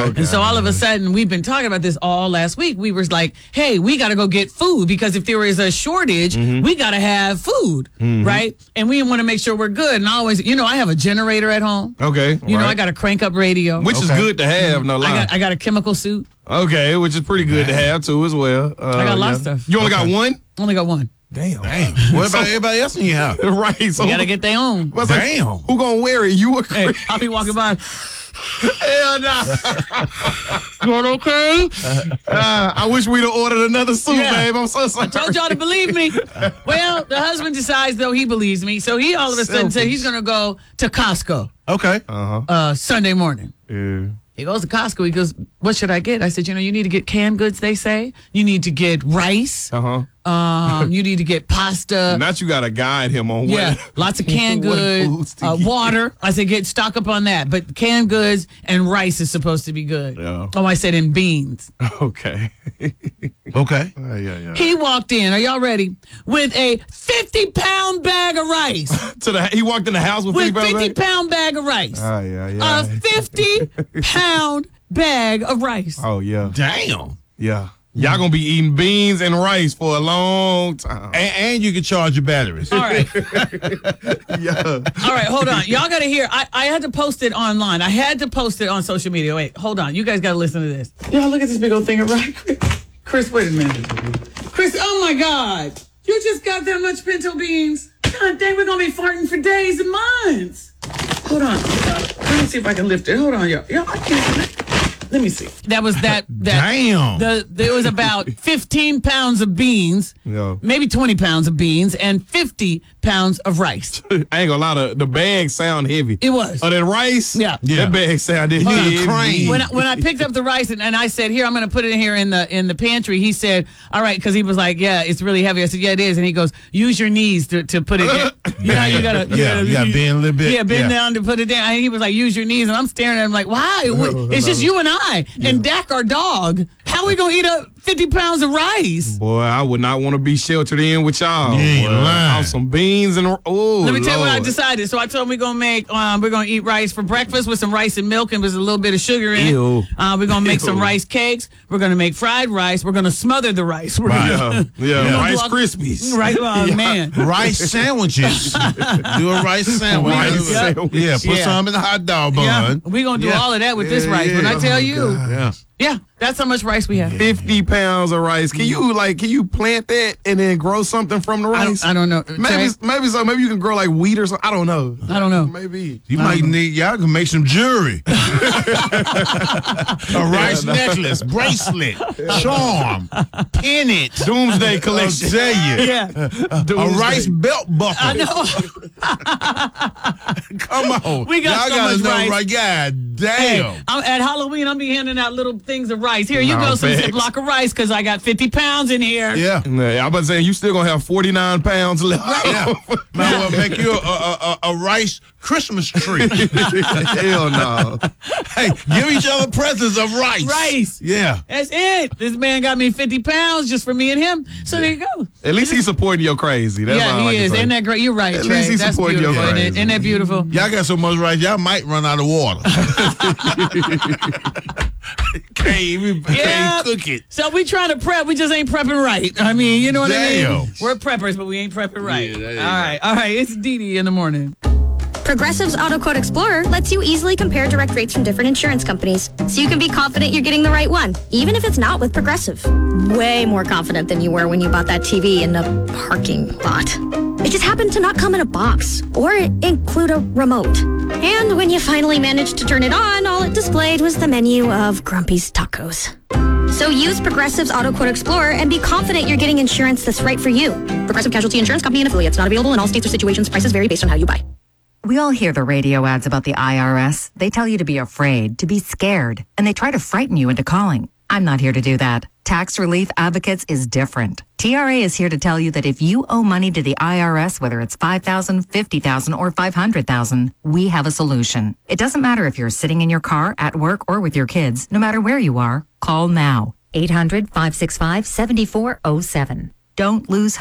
And so all of a sudden, we've been talking about this all last week. We were like, hey, we got to go get food because if there is a shortage, we got to have food, right? And we want to make sure we're good. And I always, I have a generator at home. Okay. You know, I got a crank up radio. Which is good to have, no lie. I got a chemical suit. Okay, which is pretty good to have, too, as well. I got a lot of stuff. You only got one? Only got one. Damn. What about everybody else in your house? Right. So You got to get their own. Damn. Who gonna wear it? You or Hey, Chris? I'll be walking by. Hell nah. Going okay? I wish we'd have ordered another suit, Yeah. babe. I'm so sorry. Told y'all to believe me. Well, the husband decides, though, he believes me. So he all of a sudden said he's going to go to Costco Okay. Sunday morning. Yeah. He goes to Costco. He goes, what should I get? I said, you need to get canned goods, they say. You need to get rice. You need to get pasta. Not you gotta guide him on Yeah, what. lots of canned What goods, foods to get. water. I said, stock up on that. But canned goods and rice is supposed to be good. Yeah. Oh, I said, and beans. Okay. Okay. Yeah. He walked in, are y'all ready? With a 50-pound bag of rice. He walked in the house with With 50 50-pound bag of rice. yeah. A 50-pound bag of rice. Oh yeah. Damn. Yeah. Y'all gonna be eating beans and rice for a long time. And you can charge your batteries. All right. Yeah. All right, hold on. Y'all got to hear. I had to post it online. I had to post it on social media. Wait, hold on. You guys got to listen to this. Y'all, look at this big old thing of rice. Chris, wait a minute. Chris, oh my God. You just got that much pinto beans. God dang, we're going to be farting for days and months. Hold on. Let me see if I can lift it. Hold on, y'all. I can't. Let me see. That was that. Damn. There was about 15 pounds of beans, Yeah. maybe 20 pounds of beans, and 50 pounds of rice. I ain't gonna lie, the bag sound heavy. It was. Oh, that rice? Yeah. That bag sounded heavy. crane. When I picked up the rice and I said, here, I'm going to put it in here in the pantry, he said, all right, because he was like, yeah, it's really heavy. I said, yeah, it is. And he goes, use your knees to put it in. You know, you got to bend a little bit. Yeah, bend down to put it down. And he was like, use your knees. And I'm staring at him like, why? It's just you and I and Dak, our dog. How are we going to eat up 50 pounds of rice? Boy, I would not want to be sheltered in with y'all. You ain't Boy. lying. On some beans and Let me tell you what I Lord. decided. So I told him we're gonna eat rice for breakfast with some rice and milk and with a little bit of sugar in Ew. it. We're gonna make some Ew. rice cakes. We're gonna make fried rice. We're gonna smother the rice. We're gonna, Yeah, gonna Rice do all- Krispies. Right, oh, man. Rice sandwiches. Do a rice sandwich. Rice sandwich. Yeah, put Yeah. some in the hot dog Yeah, bun. we're gonna do Yeah. all of that with this rice. When I tell you, Yeah. yeah, that's how much rice we have. 50 pounds of rice. Can you plant that and then grow something from the rice? I don't know. Maybe so. Maybe you can grow like wheat or something. I don't know. I don't know. Maybe. You might need, y'all can make some jewelry. A rice necklace, bracelet, charm, pennant. Doomsday I'll collection. tell you. Yeah, A rice belt buckle. I know. Come on. We got y'all so gotta much know, rice. right? God Hey, damn. at Halloween, I'm be handing out little things of rice. Here, you Nah, go, some facts. Ziploc of rice, because I got 50 pounds in here. Yeah. Yeah, I'm about to say you still gonna have 49 pounds left. Yeah. Might well make you a rice Christmas tree. Hell no. Hey, give each other presents of rice. Rice. Yeah. That's it. This man got me 50 pounds just for me and him. So there you go. At least he's supporting your crazy. That's all Yeah, I he can is. say. Isn't that great? You're right, At Trey. least he's That's supporting your beautiful. crazy. Isn't that beautiful? Y'all got so much rice, y'all might run out of water. Can't cook it. So we trying to prep. We just ain't prepping right. I mean, you know what I Damn. mean? We're preppers, but we ain't prepping right. Yeah, that ain't All right. It's Dee Dee in the morning. Progressive's Auto Quote Explorer lets you easily compare direct rates from different insurance companies, so you can be confident you're getting the right one, even if it's not with Progressive. Way more confident than you were when you bought that TV in the parking lot. It just happened to not come in a box or include a remote. And when you finally managed to turn it on, all it displayed was the menu of Grumpy's Tacos. So use Progressive's Auto Quote Explorer and be confident you're getting insurance that's right for you. Progressive Casualty Insurance Company and affiliates. Not available in all states or situations. Prices vary based on how you buy. We all hear the radio ads about the IRS. They tell you to be afraid, to be scared, and they try to frighten you into calling. I'm not here to do that. Tax Relief Advocates is different. TRA is here to tell you that if you owe money to the IRS, whether it's $5,000, $50,000, or $500,000, we have a solution. It doesn't matter if you're sitting in your car, at work, or with your kids. No matter where you are, call now. 800-565-7407. Don't lose hope.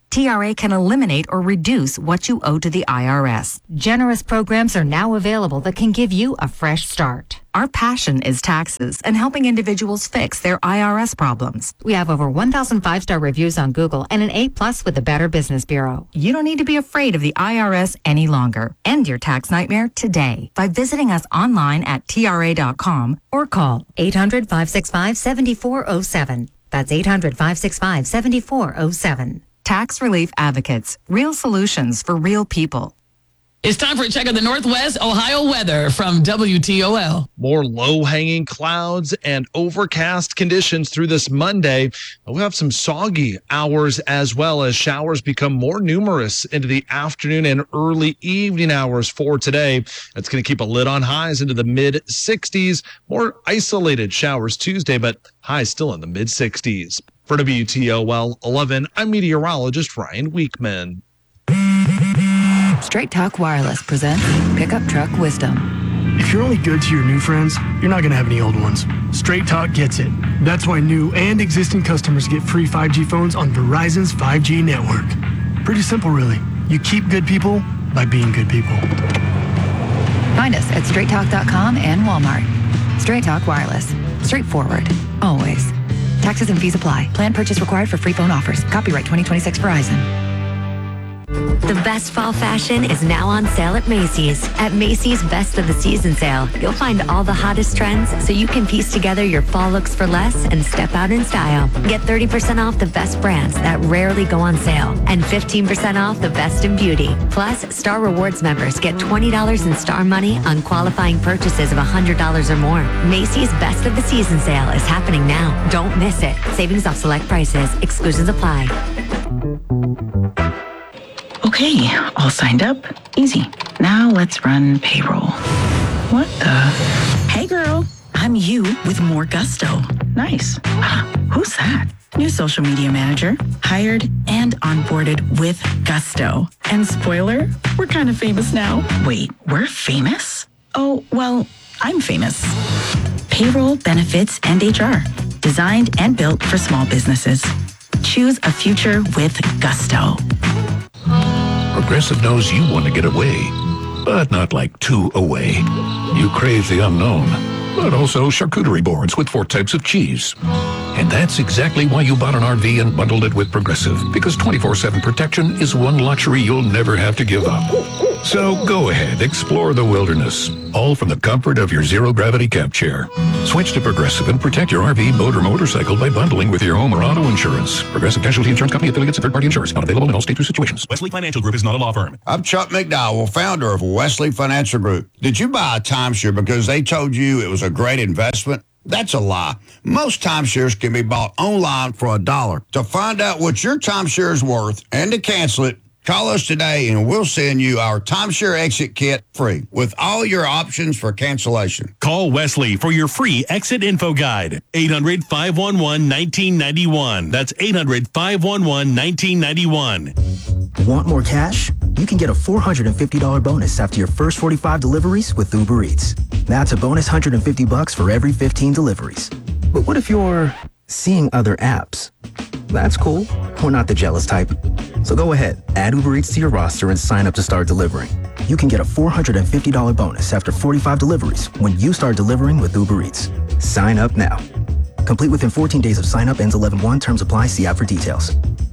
TRA can eliminate or reduce what you owe to the IRS. Generous programs are now available that can give you a fresh start. Our passion is taxes and helping individuals fix their IRS problems. We have over 1,000 5-star reviews on Google and an A+ with the Better Business Bureau. You don't need to be afraid of the IRS any longer. End your tax nightmare today by visiting us online at TRA.com or call 800-565-7407. That's 800-565-7407. Tax Relief Advocates. Real solutions for real people. It's time for a check of the Northwest Ohio weather from WTOL. More low-hanging clouds and overcast conditions through this Monday. We'll have some soggy hours as well as showers become more numerous into the afternoon and early evening hours for today. That's going to keep a lid on highs into the mid-60s. More isolated showers Tuesday, but highs still in the mid-60s. For WTOL 11, I'm meteorologist Ryan Weekman. Straight Talk Wireless presents Pickup Truck Wisdom. If you're only good to your new friends, you're not going to have any old ones. Straight Talk gets it. That's why new and existing customers get free 5G phones on Verizon's 5G network. Pretty simple, really. You keep good people by being good people. Find us at straighttalk.com and Walmart. Straight Talk Wireless. Straightforward. Always. Taxes and fees apply. Plan purchase required for free phone offers. Copyright 2026 Verizon. The best fall fashion is now on sale at Macy's. At Macy's Best of the Season sale, you'll find all the hottest trends so you can piece together your fall looks for less and step out in style. Get 30% off the best brands that rarely go on sale and 15% off the best in beauty. Plus, Star Rewards members get $20 in Star Money on qualifying purchases of $100 or more. Macy's Best of the Season sale is happening now. Don't miss it. Savings off select prices. Exclusions apply. Okay, all signed up. Easy. Now let's run payroll. What the? Hey girl, I'm you with more gusto. Nice. Who's that? New social media manager, hired and onboarded with gusto. And spoiler, we're kind of famous now. Wait, we're famous? Oh, well, I'm famous. Payroll, benefits, and HR. Designed and built for small businesses. Choose a future with gusto. Progressive knows you want to get away, but not like too away. You crave the unknown, but also charcuterie boards with 4 types of cheese. And that's exactly why you bought an RV and bundled it with Progressive, because 24/7 protection is one luxury you'll never have to give up. So go ahead, explore the wilderness, all from the comfort of your zero-gravity camp chair. Switch to Progressive and protect your RV, boat, or motorcycle by bundling with your home or auto insurance. Progressive Casualty Insurance Company, affiliates, and third-party insurers. Not available in all states or situations. Wesley Financial Group is not a law firm. I'm Chuck McDowell, founder of Wesley Financial Group. Did you buy a timeshare because they told you it was a great investment? That's a lie. Most timeshares can be bought online for $1. To find out what your timeshare is worth and to cancel it, call us today and we'll send you our timeshare exit kit free with all your options for cancellation. Call Wesley for your free exit info guide. 800-511-1991. That's 800-511-1991. Want more cash? You can get a $450 bonus after your first 45 deliveries with Uber Eats. That's a bonus $150 for every 15 deliveries. But what if you're seeing other apps? That's cool. We're not the jealous type. So go ahead, add Uber Eats to your roster and sign up to start delivering. You can get a $450 bonus after 45 deliveries when you start delivering with Uber Eats. Sign up now. Complete within 14 days of sign up, ends 11/1. Terms apply. See app for details.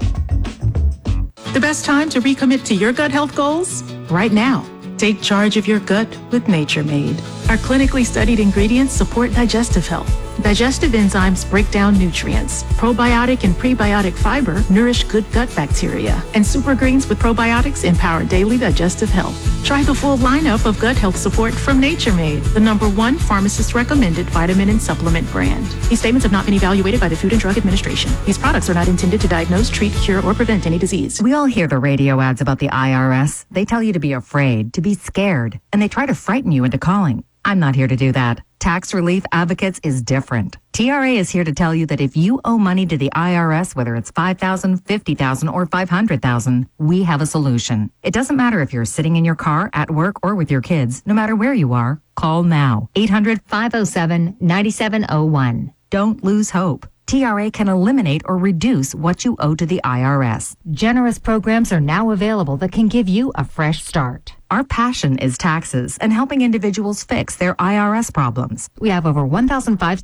The best time to recommit to your gut health goals? Right now. Take charge of your gut with Nature Made. Our clinically studied ingredients support digestive health. Digestive enzymes break down nutrients. Probiotic and prebiotic fiber nourish good gut bacteria. And super greens with probiotics empower daily digestive health. Try the full lineup of gut health support from Nature Made, the #1 pharmacist-recommended vitamin and supplement brand. These statements have not been evaluated by the Food and Drug Administration. These products are not intended to diagnose, treat, cure, or prevent any disease. We all hear the radio ads about the IRS. They tell you to be afraid, to be scared, and they try to frighten you into calling. I'm not here to do that. Tax Relief Advocates is different. TRA is here to tell you that if you owe money to the IRS, whether it's $5,000, $50,000, or $500,000, we have a solution. It doesn't matter if you're sitting in your car, at work, or with your kids. No matter where you are, call now. 800-507-9701. Don't lose hope. TRA can eliminate or reduce what you owe to the IRS. Generous programs are now available that can give you a fresh start. Our passion is taxes and helping individuals fix their IRS problems. We have over 1,500